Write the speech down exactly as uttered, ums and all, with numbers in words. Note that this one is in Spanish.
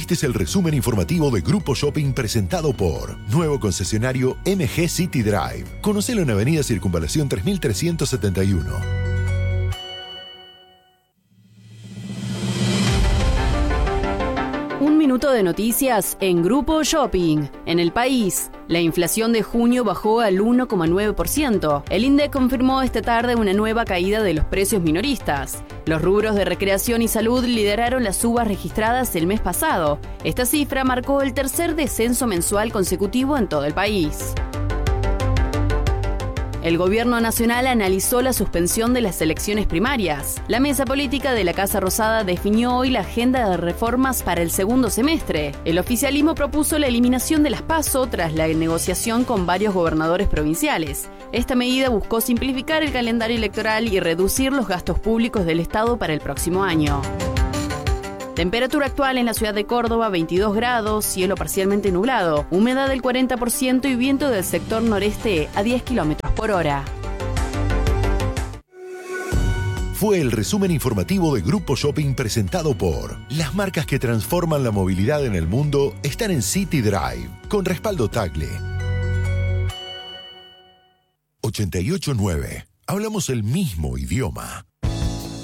Este es el resumen informativo de Grupo Shopping presentado por nuevo concesionario M G City Drive. Conocelo en Avenida Circunvalación tres mil trescientos setenta y uno. Un minuto de noticias en Grupo Shopping. En el país, la inflación de junio bajó al uno coma nueve por ciento. El INDEC confirmó esta tarde una nueva caída de los precios minoristas. Los rubros de recreación y salud lideraron las subas registradas el mes pasado. Esta cifra marcó el tercer descenso mensual consecutivo en todo el país. El gobierno nacional analizó la suspensión de las elecciones primarias. La mesa política de la Casa Rosada definió hoy la agenda de reformas para el segundo semestre. El oficialismo propuso la eliminación de las PASO tras la negociación con varios gobernadores provinciales. Esta medida buscó simplificar el calendario electoral y reducir los gastos públicos del Estado para el próximo año. Temperatura actual en la ciudad de Córdoba, veintidós grados, cielo parcialmente nublado, humedad del cuarenta por ciento y viento del sector noreste a diez kilómetros por hora. Fue el resumen informativo de Grupo Shopping presentado por las marcas que transforman la movilidad en el mundo están en City Drive, con respaldo Tagle. ochenta y ocho nueve. Hablamos el mismo idioma.